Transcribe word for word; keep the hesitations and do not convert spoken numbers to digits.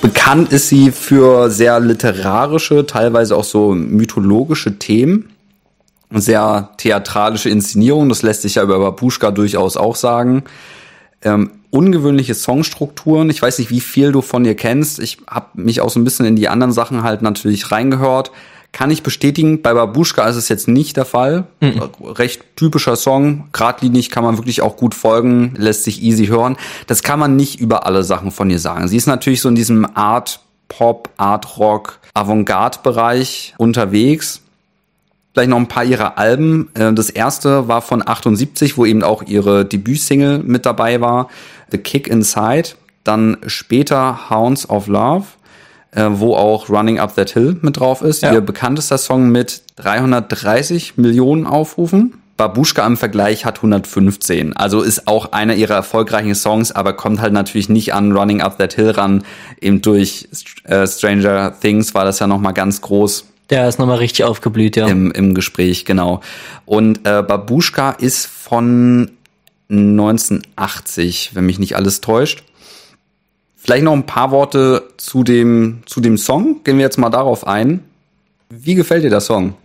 Bekannt ist sie für sehr literarische, teilweise auch so mythologische Themen. Sehr theatralische Inszenierung, das lässt sich ja über Babuschka durchaus auch sagen. Ähm, ungewöhnliche Songstrukturen. Ich weiß nicht, wie viel du von ihr kennst. Ich habe mich auch so ein bisschen in die anderen Sachen halt natürlich reingehört. Kann ich bestätigen, bei Babuschka ist es jetzt nicht der Fall. Mhm. Recht typischer Song, geradlinig, kann man wirklich auch gut folgen, lässt sich easy hören. Das kann man nicht über alle Sachen von ihr sagen. Sie ist natürlich so in diesem Art-Pop, Art-Rock, Avantgarde-Bereich unterwegs. Vielleicht noch ein paar ihrer Alben. Das erste war von achtundsiebzig, wo eben auch ihre Debütsingle mit dabei war, The Kick Inside. Dann später Hounds of Love, wo auch Running Up That Hill mit drauf ist. Ja. Ihr bekanntester Song mit dreihundertdreißig Millionen Aufrufen. Babuschka im Vergleich hat hundertfünfzehn. Also ist auch einer ihrer erfolgreichen Songs, aber kommt halt natürlich nicht an Running Up That Hill ran. Eben durch äh, Stranger Things war das ja nochmal ganz groß. Der ist nochmal richtig aufgeblüht, ja. Im, im Gespräch, genau. Und äh, Babuschka ist von neunzehnhundertachtzig, wenn mich nicht alles täuscht. Vielleicht noch ein paar Worte zu dem, zu dem Song. Gehen wir jetzt mal darauf ein. Wie gefällt dir der Song?